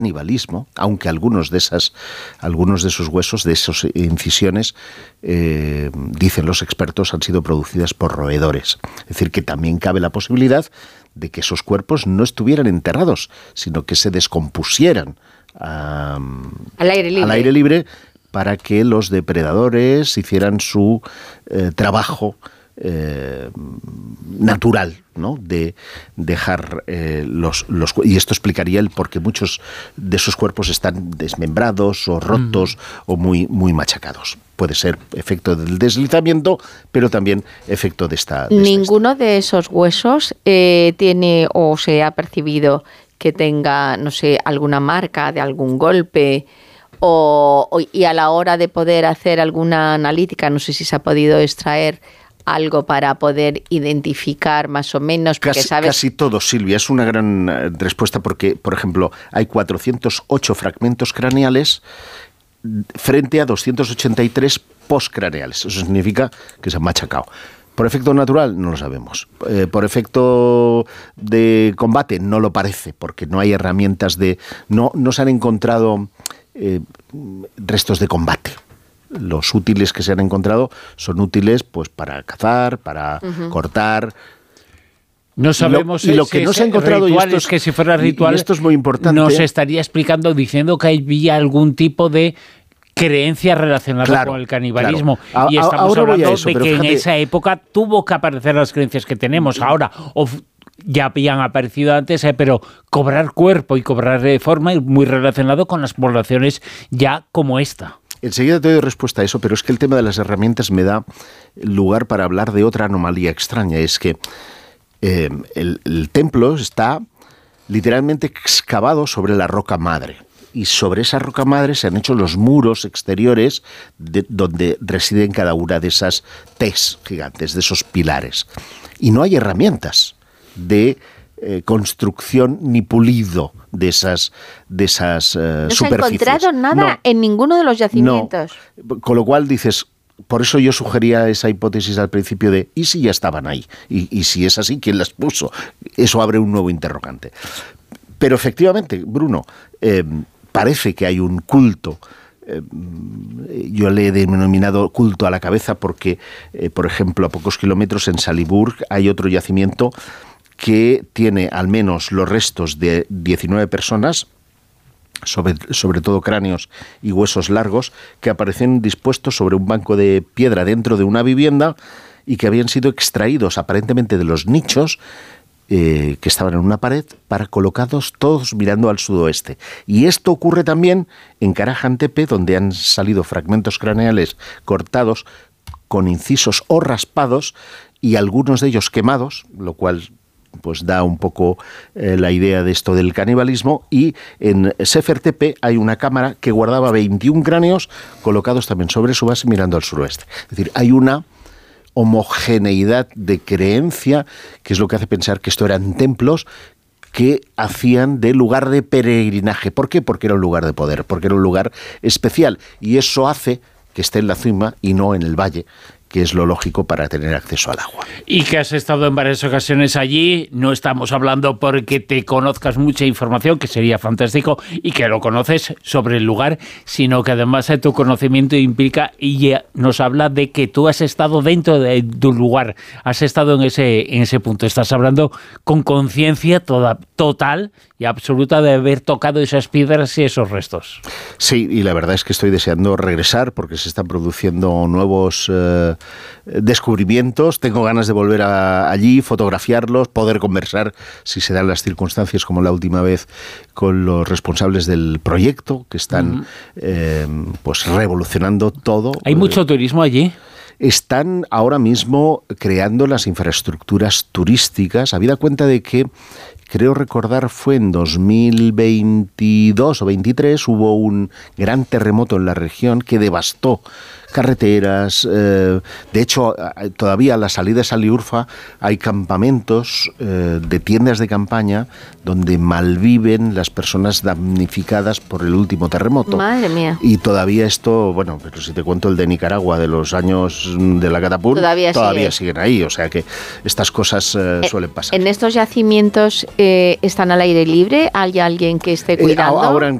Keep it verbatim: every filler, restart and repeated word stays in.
canibalismo, aunque algunos de esas, algunos de esos huesos, de esas incisiones, eh, dicen los expertos, han sido producidas por roedores. Es decir, que también cabe la posibilidad de que esos cuerpos no estuvieran enterrados, sino que se descompusieran um, al aire libre. al aire libre para que los depredadores hicieran su eh, trabajo eh, natural, ¿no? De dejar eh, los, los... Y esto explicaría el por qué muchos de esos cuerpos están desmembrados o rotos mm. o muy, muy machacados. Puede ser efecto del deslizamiento, pero también efecto de esta... De Ninguno esta de esos huesos eh, tiene o se ha percibido que tenga, no sé, alguna marca de algún golpe... O, o, y a la hora de poder hacer alguna analítica, no sé si se ha podido extraer algo para poder identificar más o menos. Porque casi, sabes... casi todo, Silvia, es una gran respuesta porque, por ejemplo, hay cuatrocientos ocho fragmentos craneales frente a doscientos ochenta y tres postcraneales. Eso significa que se han machacado. ¿Por efecto natural? No lo sabemos. Eh, ¿Por efecto de combate? No lo parece, porque no hay herramientas de... No, no se han encontrado... Eh, restos de combate. Los útiles que se han encontrado son útiles pues para cazar, para uh-huh. cortar. No sabemos y lo, y lo que si no se ha encontrado ritual, y esto es, es que si fuera ritual, y esto es muy importante, nos estaría explicando, diciendo que había algún tipo de creencia relacionada claro, con el canibalismo. Claro. Y estamos Ahora hablando eso, de que fíjate, en esa época tuvo que aparecer las creencias que tenemos. Ahora, of, ya habían aparecido antes, eh, pero cobrar cuerpo y cobrar de forma muy relacionado con las poblaciones ya como esta. Enseguida te doy respuesta a eso, pero es que el tema de las herramientas me da lugar para hablar de otra anomalía extraña. Es que eh, el, el templo está literalmente excavado sobre la roca madre. Y sobre esa roca madre se han hecho los muros exteriores de, donde residen cada una de esas Ts gigantes, de esos pilares. Y no hay herramientas de eh, construcción ni pulido de esas, de esas eh, no superficies. No se ha encontrado nada no, en ninguno de los yacimientos. No. Con lo cual dices, por eso yo sugería esa hipótesis al principio de ¿y si ya estaban ahí? Y, y si es así, ¿quién las puso? Eso abre un nuevo interrogante. Pero efectivamente, Bruno, eh, parece que hay un culto. Eh, yo le he denominado culto a la cabeza porque, eh, por ejemplo, a pocos kilómetros en Saliburg hay otro yacimiento que tiene al menos los restos de diecinueve personas, sobre, sobre todo cráneos y huesos largos, que aparecen dispuestos sobre un banco de piedra dentro de una vivienda y que habían sido extraídos aparentemente de los nichos eh, que estaban en una pared, para colocados todos mirando al sudoeste. Y esto ocurre también en Karajan Tepe, donde han salido fragmentos craneales cortados con incisos o raspados y algunos de ellos quemados, lo cual pues da un poco eh, la idea de esto del canibalismo. Y en Sefer Tepe hay una cámara que guardaba veintiún cráneos colocados también sobre su base mirando al suroeste. Es decir, hay una homogeneidad de creencia que es lo que hace pensar que esto eran templos que hacían de lugar de peregrinaje. ¿Por qué? Porque era un lugar de poder, porque era un lugar especial, y eso hace que esté en la cima y no en el valle, que es lo lógico para tener acceso al agua. Y que has estado en varias ocasiones allí, no estamos hablando porque te conozcas mucha información, que sería fantástico, y que lo conoces sobre el lugar, sino que además tu conocimiento implica y nos habla de que tú has estado dentro de tu lugar, has estado en ese, en ese punto, estás hablando con conciencia toda, total y absoluta de haber tocado esas piedras y esos restos. Sí, y la verdad es que estoy deseando regresar porque se están produciendo nuevos eh, descubrimientos. Tengo ganas de volver a, allí, fotografiarlos, poder conversar, si se dan las circunstancias, como la última vez, con los responsables del proyecto, que están uh-huh. eh, pues revolucionando todo. ¿Hay mucho turismo allí? Están ahora mismo creando las infraestructuras turísticas, habida cuenta de que, creo recordar, fue en dos mil veintidós o veintitrés, hubo un gran terremoto en la región que devastó carreteras. Eh, de hecho, todavía a la salida de Sanliurfa hay campamentos eh, de tiendas de campaña donde malviven las personas damnificadas por el último terremoto. Madre mía. Y todavía esto, bueno, pero si te cuento el de Nicaragua de los años de la catapult, todavía, todavía sigue. siguen ahí. O sea que estas cosas eh, suelen pasar. ¿En estos yacimientos eh, están al aire libre? ¿Hay alguien que esté cuidando? Eh, ahora en